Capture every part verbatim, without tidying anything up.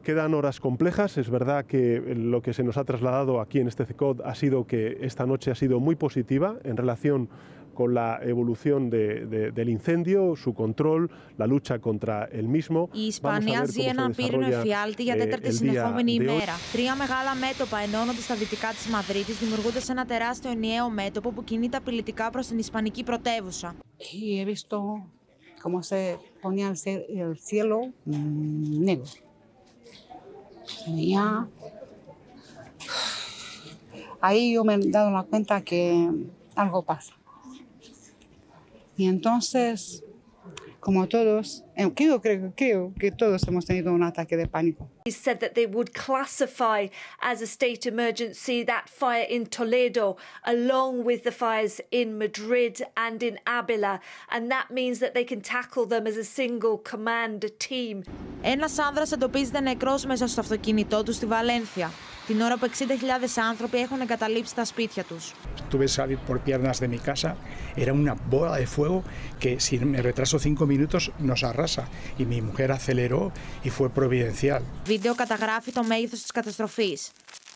Quedan horas complejas. Es verdad que lo que se nos ha trasladado aquí en este C E C O D ha sido que esta noche ha sido muy positiva en relación con la evolución de, de, del incendio, su control, la lucha contra el mismo. Η Ισπανία ζει έναν πύρινο εφιάλτη για τέταρτη συνεχόμενη ημέρα. Τρία μεγάλα μέτωπα ενώνονται στα δυτικά της Μαδρίτης, δημιουργώντας ένα τεράστιο ενιαίο μέτωπο που κινείται απειλητικά προς την ισπανική πρωτεύουσα. Y he visto cómo se ponía el cielo negro. Ya ahí yo me he dado la cuenta que algo pasa. Y entonces, como todos, yo creo, creo que todos hemos tenido un ataque de pánico. He said that they would classify as a state emergency that fire in Toledo, along with the fires in Madrid and in Ávila, and that means that they can tackle them as a single command team. Ένας άνδρας εντοπίζεται νεκρός μέσα στο αυτοκίνητό του στη Βαλένθια, την ώρα που εξήντα χιλιάδες άνθρωποι έχουν εγκαταλείψει τα σπίτια τους. Tuve salir por piernas de mi casa, era una bola de fuego que si me retraso cinco minutos nos arrasa y mi mujer aceleró y fue providencial. Βίντεο καταγράφει το μέγεθος της καταστροφής.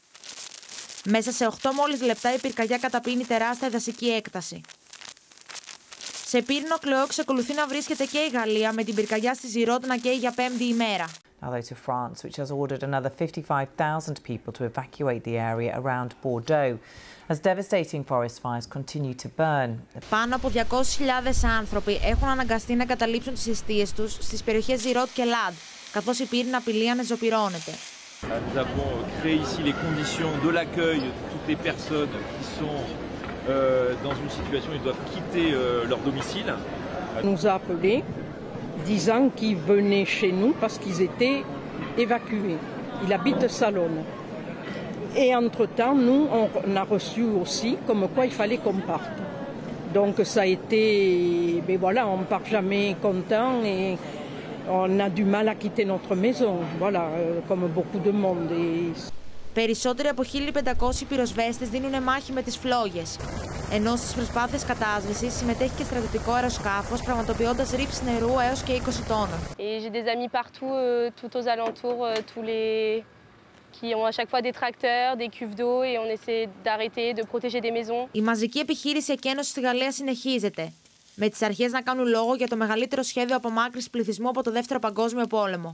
Μέσα σε οκτώ μόλις λεπτά η πυρκαγιά καταπίνει τεράστια δασική έκταση. Σε πύρινο κλειό εξακολουθεί να βρίσκεται και η Γαλλία, με την πυρκαγιά στη Ζιρόντ να καίει για πέμπτη ημέρα. Now though to France, which has ordered another fifty-five thousand people to evacuate the area around Bordeaux as devastating forest fires continue to burn. Πάνω από διακόσιες χιλιάδες άνθρωποι έχουν αναγκαστεί να καταλήψουν τις εστίες τους στις περιοχές Ζιρόντ και Λάντ, καθώς η πύρινη απειλή ανεζωπυρώνεται. Nous avons créé ici les conditions de l'accueil de toutes les personnes qui sont euh, dans une situation où ils doivent quitter euh, leur domicile. On nous a appelés disant qu'ils venaient chez nous parce qu'ils étaient évacués. Ils habitent Salonne. Et entre-temps, nous, on a reçu aussi comme quoi il fallait qu'on parte. Donc ça a été, ben voilà, on ne part jamais content et on a du mal à quitter notre maison, voilà, comme beaucoup de monde. Et... Περισσότεροι από χίλια πεντακόσιοι πυροσβέστες δίνουν μάχη με τις φλόγες, ενώ στις προσπάθειες κατάσβεσης συμμετέχει και στρατιωτικό αεροσκάφος, πραγματοποιώντας ρήψεις νερού έως και είκοσι τόνων. Et j'ai des amis partout, euh, tout aux alentours, euh, tous les qui ont à chaque fois des tracteurs, des cuves d'eau et on essaie d'arrêter, de protéger des maisons. Η μαζική επιχείρηση εκένωσης στη Γαλλία συνεχίζεται, με τις αρχές να κάνουν λόγο για το μεγαλύτερο σχέδιο απομάκρυνσης πληθυσμού από το Δεύτερο Παγκόσμιο Πόλεμο.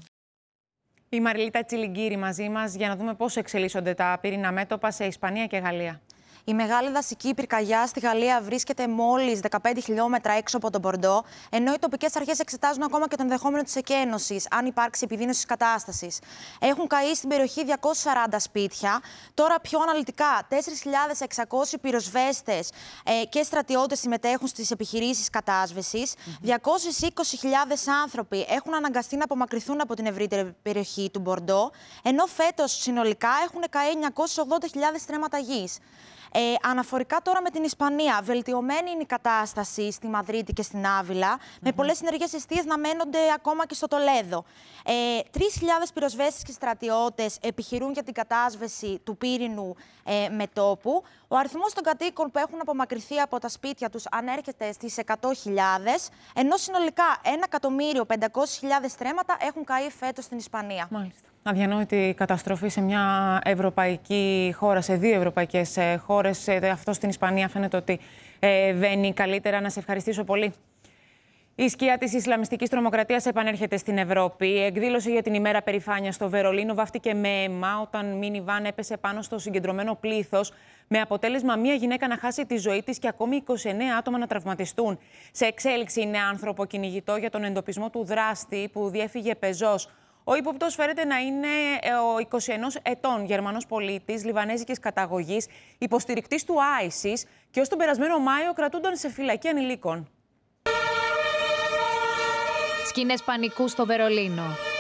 Η Μαριλίτα Τσιλιγκύρη μαζί μας για να δούμε πώς εξελίσσονται τα πυρηνά μέτωπα σε Ισπανία και Γαλλία. Η μεγάλη δασική πυρκαγιά στη Γαλλία βρίσκεται μόλις δεκαπέντε χιλιόμετρα έξω από τον Μπορντό, ενώ οι τοπικές αρχές εξετάζουν ακόμα και το ενδεχόμενο της εκένωσης, αν υπάρξει επιδείνωση της κατάστασης. Έχουν καεί στην περιοχή διακόσια σαράντα σπίτια. Τώρα πιο αναλυτικά, τέσσερις χιλιάδες εξακόσιοι πυροσβέστες ε, και στρατιώτες συμμετέχουν στις επιχειρήσεις κατάσβεσης. Mm-hmm. διακόσιες είκοσι χιλιάδες άνθρωποι έχουν αναγκαστεί να απομακρυνθούν από την ευρύτερη περιοχή του Μπορντό, ενώ φέτος συνολικά έχουν καεί εννιακόσιες ογδόντα χιλιάδες στρέμματα γης. Ε, αναφορικά τώρα με την Ισπανία, βελτιωμένη είναι η κατάσταση στη Μαδρίτη και στην Άβυλα, mm-hmm. με πολλές ενεργές εστίες να μένονται ακόμα και στο Τολέδο. Ε, τρεις χιλιάδες πυροσβέστες και στρατιώτες επιχειρούν για την κατάσβεση του πύρινου ε, μετώπου. Ο αριθμός των κατοίκων που έχουν απομακρυνθεί από τα σπίτια τους ανέρχεται στις εκατό χιλιάδες, ενώ συνολικά ένα εκατομμύριο πεντακόσιες χιλιάδες στρέμματα έχουν καεί φέτος στην Ισπανία. Μάλιστα. Αδιανόητη καταστροφή σε μια ευρωπαϊκή χώρα, σε δύο ευρωπαϊκές χώρες. Αυτό στην Ισπανία φαίνεται ότι ε, βαίνει καλύτερα. Να σε ευχαριστήσω πολύ. Η σκιά της Ισλαμιστικής τρομοκρατίας επανέρχεται στην Ευρώπη. Η εκδήλωση για την ημέρα περηφάνειας στο Βερολίνο βάφτηκε με αίμα όταν μίνιβαν έπεσε πάνω στο συγκεντρωμένο πλήθος, με αποτέλεσμα μία γυναίκα να χάσει τη ζωή της και ακόμη είκοσι εννέα άτομα να τραυματιστούν. Σε εξέλιξη είναι άνθρωπο κυνηγητό για τον εντοπισμό του δράστη που διέφυγε πεζός. Ο ύποπτος φέρεται να είναι ο είκοσι ένα ετών Γερμανός πολίτης, λιβανέζικης καταγωγής, υποστηρικτής του άισις και ως τον περασμένο Μάιο κρατούνταν σε φυλακή ανηλίκων. Σκηνές πανικού στο Βερολίνο.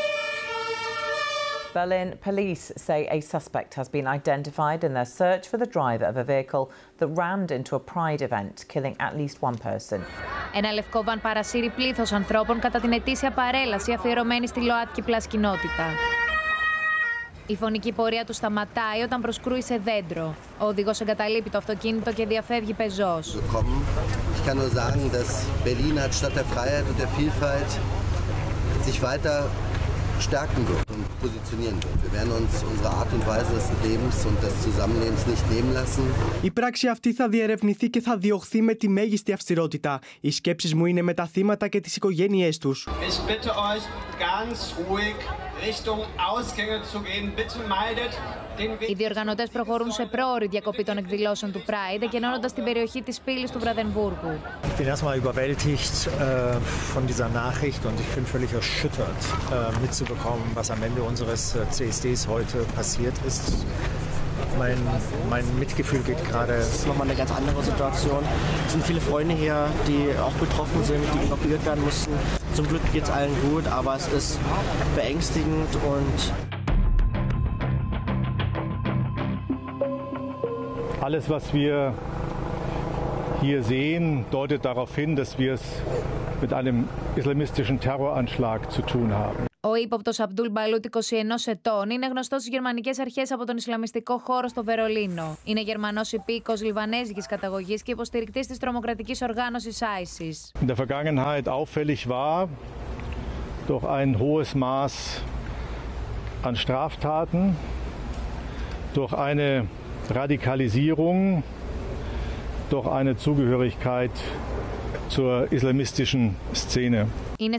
Berlin police say a suspect has been identified in their search for the driver of a vehicle that rammed into a Pride event, killing at least one person. Ένα λευκό βαν παρασύρει πλήθος ανθρώπων κατά την ετήσια παρέλαση αφιερωμένη στη ΛΟΑΤΚΙ πλας κοινότητα. Η φωνική πορεία του σταματάει όταν προσκρούει σε δέντρο. Ο οδηγός εγκαταλείπει το αυτοκίνητο και διαφεύγει πεζός. Ich kann nur sagen, dass Berlin als Stadt der Freiheit und der Vielfalt sich weiter stärken wird und positionieren wird. Wir werden uns unsere Art und Weise des Lebens und des Zusammenlebens nicht nehmen lassen. Η πράξη αυτή θα διερευνηθεί και θα διωχθεί με τη μέγιστη αυστηρότητα. Οι σκέψεις μου είναι με τα θύματα και τις οικογένειές τους. Ich bitte euch ganz ruhig Richtung Ausgänge zu gehen. Bitte meidet. Οι διοργανωτές προχωρούν σε πρόωρη διακοπή των εκδηλώσεων του Pride, εκενώνοντας την περιοχή της πύλης του Βραδεμβούργου. Ich bin erstmal überwältigt äh, von dieser Nachricht und ich bin völlig erschüttert, äh, mitzubekommen, was am Ende unseres äh, C S Ds heute passiert ist. Mein, mein Mitgefühl geht gerade. Das ist nochmal eine ganz andere Situation. Es sind viele Freunde hier, die auch betroffen sind, die evakuiert werden mussten. Zum Glück geht es allen gut, aber es ist beängstigend und alles, was wir hier sehen, deutet darauf hin, dass wir es mit einem islamistischen Terroranschlag zu tun haben. Ο ύποπτος Αμπτούλ Μπαλούτ, είκοσι ενός ετών, είναι γνωστός στις γερμανικές αρχές από τον Ισλαμιστικό χώρο στο Βερολίνο. Είναι Γερμανός υπήκος Λιβανέζικης καταγωγής και υποστηρικτής της τρομοκρατικής οργάνωσης ISIS. In der Vergangenheit auffällig war durch ein hohes Maß an Straftaten, durch eine Radikalisierung, durch eine Zugehörigkeit zur islamistischen Szene. Είναι